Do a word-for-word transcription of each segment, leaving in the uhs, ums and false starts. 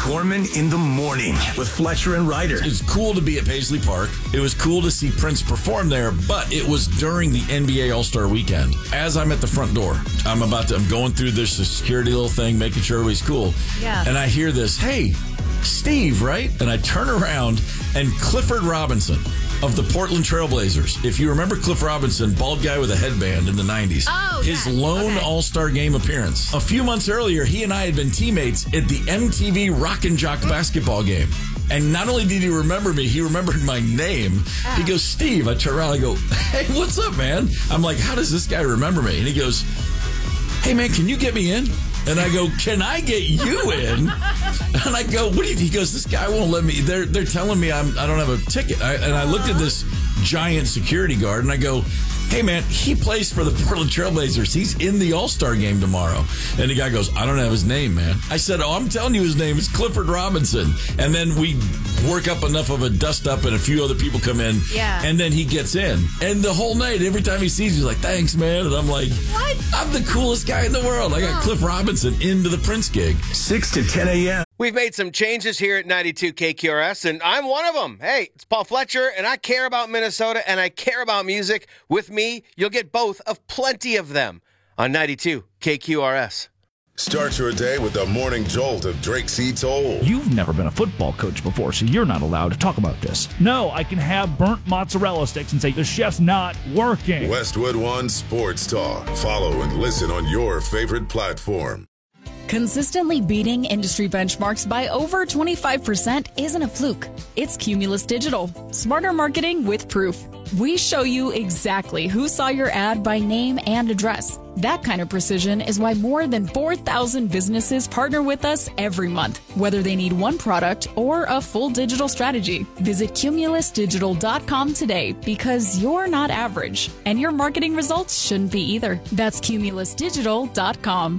Gorman in the morning with Fletcher and Ryder. It's cool to be at Paisley Park. It was cool to see Prince perform there, but it was during the N B A All-Star Weekend. As I'm at the front door, I'm about to, I'm going through this security little thing, making sure everybody's cool. Yeah. And I hear this, hey, Steve, right? And I turn around, and Clifford Robinson of the Portland Trailblazers. If you remember Cliff Robinson, bald guy with a headband in the nineties. Oh, His yeah. lone Okay. All-Star Game appearance. A few months earlier, he and I had been teammates at the M T V Rock and Jock basketball game. And not only did he remember me, he remembered my name. He goes, Steve. I turn around and I go, hey, what's up, man? I'm like, how does this guy remember me? And he goes, hey, man, can you get me in? And I go, can I get you in? And I go, what do you, he goes, this guy won't let me, they're they're telling me I'm, I don't have a ticket. I, and I looked at this giant security guard and I go, hey man, he plays for the Portland Trailblazers. He's in the All-Star game tomorrow. And the guy goes, I don't have his name, man. I said, oh, I'm telling you his name is Clifford Robinson. And then we work up enough of a dust up and a few other people come in. Yeah. And then he gets in. And the whole night, every time he sees me, he's like, thanks, man. And I'm like, What? I'm the coolest guy in the world. I got Cliff Robinson into the Prince gig. six to ten a.m. We've made some changes here at ninety-two K Q R S, and I'm one of them. Hey, it's Paul Fletcher, and I care about Minnesota, and I care about music. With me, you'll get both of plenty of them on ninety-two K Q R S. Start your day with the morning jolt of Drake C. Toll. You've never been a football coach before, so you're not allowed to talk about this. No, I can have burnt mozzarella sticks and say the chef's not working. Westwood One Sports Talk. Follow and listen on your favorite platform. Consistently beating industry benchmarks by over twenty-five percent isn't a fluke. It's Cumulus Digital. Smarter marketing with proof. We show you exactly who saw your ad by name and address. That kind of precision is why more than four thousand businesses partner with us every month, whether they need one product or a full digital strategy. Visit cumulus digital dot com today because you're not average, and your marketing results shouldn't be either. That's cumulus digital dot com.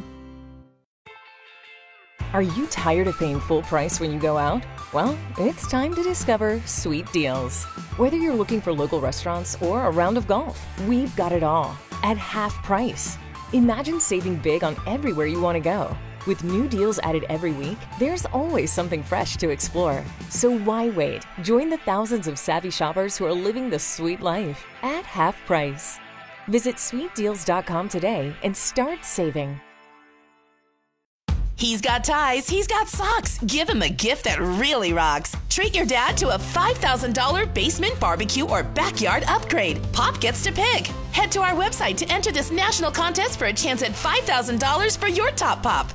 Are you tired of paying full price when you go out? Well, it's time to discover Sweet Deals. Whether you're looking for local restaurants or a round of golf, we've got it all at half price. Imagine saving big on everywhere you want to go. With new deals added every week, there's always something fresh to explore. So why wait? Join the thousands of savvy shoppers who are living the sweet life at half price. Visit sweet deals dot com today and start saving. He's got ties, he's got socks. Give him a gift that really rocks. Treat your dad to a five thousand dollars basement barbecue or backyard upgrade. Pop gets to pick. Head to our website to enter this national contest for a chance at five thousand dollars for your top pop.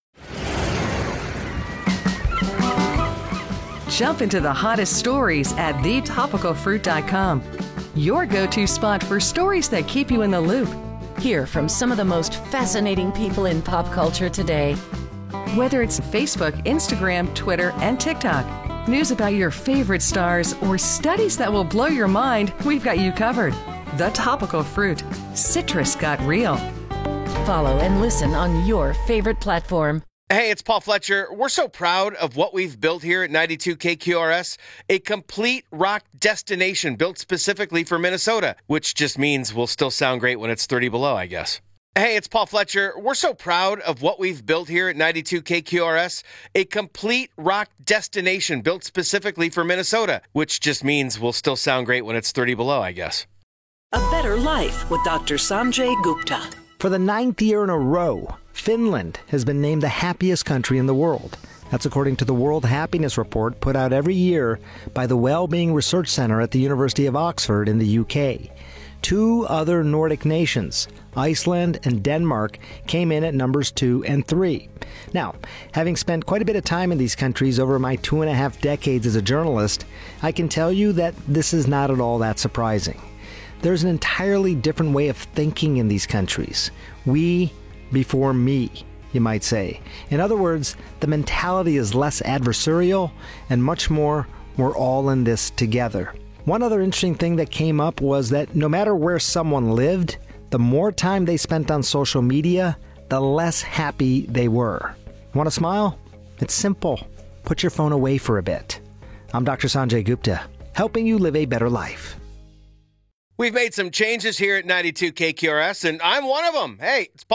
Jump into the hottest stories at the topical fruit dot com. Your go-to spot for stories that keep you in the loop. Hear from some of the most fascinating people in pop culture today. Whether it's Facebook, Instagram, Twitter, and TikTok, news about your favorite stars, or studies that will blow your mind, we've got you covered. The Topical Fruit. Citrus got real. Follow and listen on your favorite platform. Hey, it's Paul Fletcher. We're so proud of what we've built here at ninety-two K Q R S, a complete rock destination built specifically for Minnesota, which just means we'll still sound great when it's thirty below, I guess. Hey, it's Paul Fletcher. We're so proud of what we've built here at ninety-two K Q R S, a complete rock destination built specifically for Minnesota, which just means we'll still sound great when it's thirty below, I guess. A Better Life with Doctor Sanjay Gupta. For the ninth year in a row, Finland has been named the happiest country in the world. That's according to the World Happiness Report put out every year by the Wellbeing Research Center at the University of Oxford in the U K. Two other Nordic nations, Iceland and Denmark, came in at numbers two and three. Now, having spent quite a bit of time in these countries over my two and a half decades as a journalist, I can tell you that this is not at all that surprising. There's an entirely different way of thinking in these countries. We before me, you might say. In other words, the mentality is less adversarial and much more, we're all in this together. One other interesting thing that came up was that no matter where someone lived, the more time they spent on social media, the less happy they were. Want to smile? It's simple. Put your phone away for a bit. I'm Doctor Sanjay Gupta, helping you live a better life. We've made some changes here at ninety-two K Q R S, and I'm one of them. Hey, it's Paul